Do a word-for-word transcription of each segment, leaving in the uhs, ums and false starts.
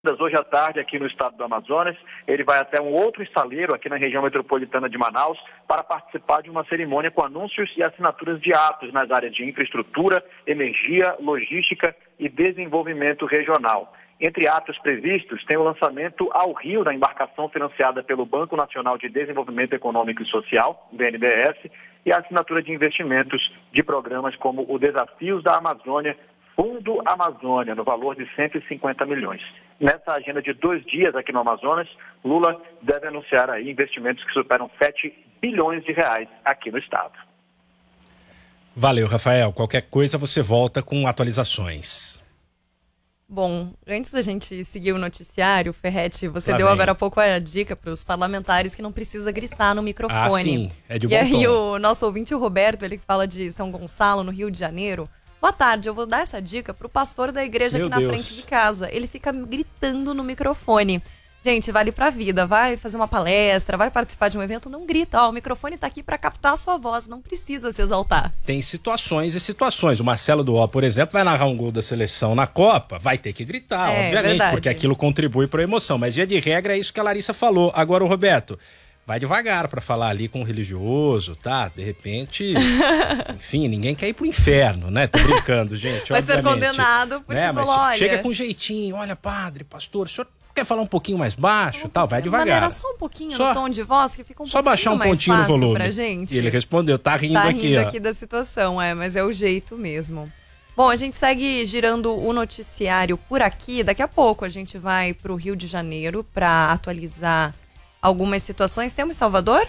Hoje à tarde aqui no estado do Amazonas, ele vai até um outro estaleiro aqui na região metropolitana de Manaus para participar de uma cerimônia com anúncios e assinaturas de atos nas áreas de infraestrutura, energia, logística e desenvolvimento regional. Entre atos previstos tem o lançamento ao Rio da embarcação financiada pelo Banco Nacional de Desenvolvimento Econômico e Social, B N D E S, e a assinatura de investimentos de programas como o Desafios da Amazônia, Fundo Amazônia, no valor de cento e cinquenta milhões. Nessa agenda de dois dias aqui no Amazonas, Lula deve anunciar aí investimentos que superam sete bilhões de reais aqui no estado. Valeu, Rafael. Qualquer coisa você volta com atualizações. Bom, antes da gente seguir o noticiário, Ferretti, você Lá deu vem. agora há pouco a dica para os parlamentares que não precisa gritar no microfone. Ah, sim. É de bom E aí tom. o nosso ouvinte, o Roberto, ele fala de São Gonçalo, no Rio de Janeiro. Boa tarde, eu vou dar essa dica pro pastor da igreja Meu aqui na Deus. frente de casa. Ele fica gritando no microfone. Gente, vale pra vida. Vai fazer uma palestra, vai participar de um evento, não grita. Ó, o microfone tá aqui pra captar a sua voz, não precisa se exaltar. Tem situações e situações. O Marcelo do O, por exemplo, vai narrar um gol da seleção na Copa, vai ter que gritar, É, obviamente, verdade. porque aquilo contribui para a emoção. Mas, via de regra, é isso que a Larissa falou. Agora, o Roberto, vai devagar para falar ali com o religioso, tá? De repente, enfim, ninguém quer ir pro inferno, né? Tô brincando, gente. Vai ser obviamente. condenado porque né? Mas falou, olha... chega com jeitinho, olha, padre, pastor, o senhor quer falar um pouquinho mais baixo, tal? Vai De devagar. maneira só um pouquinho Só- no tom de voz, que fica um Só pouquinho baixar um mais pontinho no fácil volume. pra gente. E ele respondeu, tá rindo Tá aqui, rindo ó. aqui da situação, é, mas é o jeito mesmo. Bom, a gente segue girando o noticiário por aqui. Daqui a pouco a gente vai pro Rio de Janeiro para atualizar algumas situações. Temos Salvador?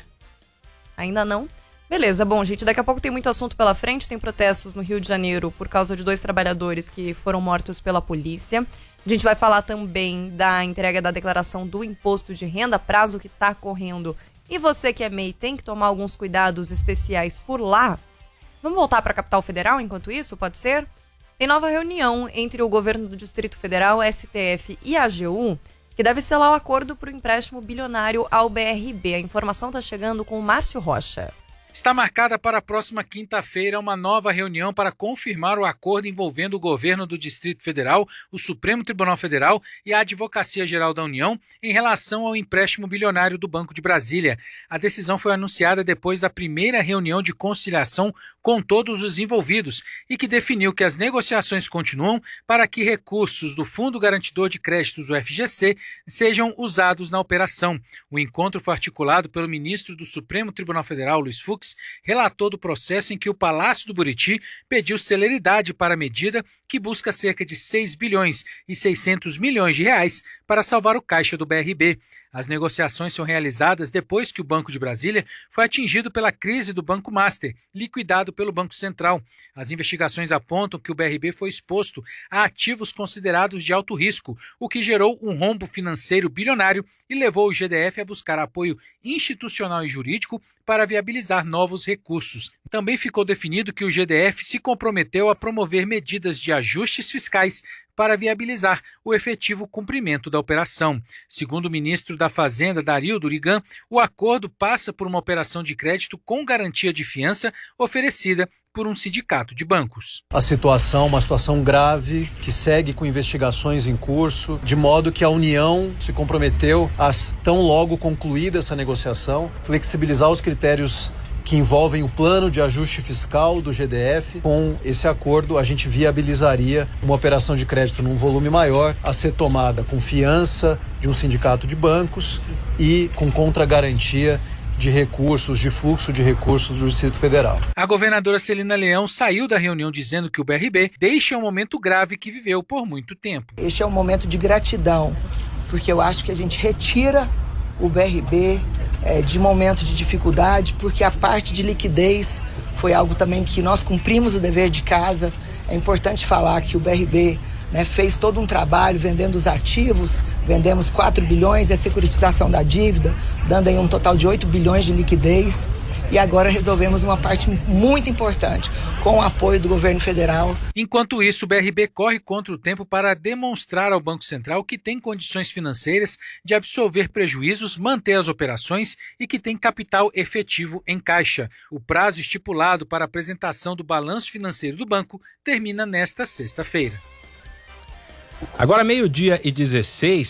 Ainda não? Beleza, bom, gente, daqui a pouco tem muito assunto pela frente. Tem protestos no Rio de Janeiro por causa de dois trabalhadores que foram mortos pela polícia. A gente vai falar também da entrega da declaração do imposto de renda, prazo que está correndo. E você que é M E I tem que tomar alguns cuidados especiais por lá. Vamos voltar para a capital federal enquanto isso, pode ser? Tem nova reunião entre o governo do Distrito Federal, S T F e a AGU, que deve selar o acordo para o empréstimo bilionário ao B R B. A informação está chegando com o Márcio Rocha. Está marcada para a próxima quinta-feira uma nova reunião para confirmar o acordo envolvendo o governo do Distrito Federal, o Supremo Tribunal Federal e a Advocacia Geral da União em relação ao empréstimo bilionário do Banco de Brasília. A decisão foi anunciada depois da primeira reunião de conciliação com todos os envolvidos e que definiu que as negociações continuam para que recursos do Fundo Garantidor de Créditos, o F G C, sejam usados na operação. O encontro foi articulado pelo ministro do Supremo Tribunal Federal, Luiz Fux, relator do processo em que o Palácio do Buriti pediu celeridade para a medida que busca cerca de seis bilhões e seiscentos milhões de reais para salvar o caixa do B R B. As negociações são realizadas depois que o Banco de Brasília foi atingido pela crise do Banco Master, liquidado pelo Banco Central. As investigações apontam que o B R B foi exposto a ativos considerados de alto risco, o que gerou um rombo financeiro bilionário e levou o G D F a buscar apoio institucional e jurídico para viabilizar novos recursos. Também ficou definido que o G D F se comprometeu a promover medidas de ajustes fiscais para viabilizar o efetivo cumprimento da operação. Segundo o ministro da Fazenda, Dario Durigan, o acordo passa por uma operação de crédito com garantia de fiança oferecida por um sindicato de bancos. A situação, uma situação grave, que segue com investigações em curso, de modo que a União se comprometeu a, tão logo concluída essa negociação, flexibilizar os critérios que envolvem o plano de ajuste fiscal do G D F. Com esse acordo, a gente viabilizaria uma operação de crédito num volume maior, a ser tomada com fiança de um sindicato de bancos e com contragarantia de recursos, de fluxo de recursos do Distrito Federal. A governadora Celina Leão saiu da reunião dizendo que o B R B deixa um momento grave que viveu por muito tempo. Este é um momento de gratidão, porque eu acho que a gente retira o B R B é, de momento de dificuldade, porque a parte de liquidez foi algo também que nós cumprimos o dever de casa. É importante falar que o B R B, né, fez todo um trabalho vendendo os ativos, vendemos quatro bilhões e a securitização da dívida, dando aí um total de oito bilhões de liquidez. E agora resolvemos uma parte muito importante, com o apoio do governo federal. Enquanto isso, o B R B corre contra o tempo para demonstrar ao Banco Central que tem condições financeiras de absorver prejuízos, manter as operações e que tem capital efetivo em caixa. O prazo estipulado para a apresentação do balanço financeiro do banco termina nesta sexta-feira. Agora meio-dia e dezesseis.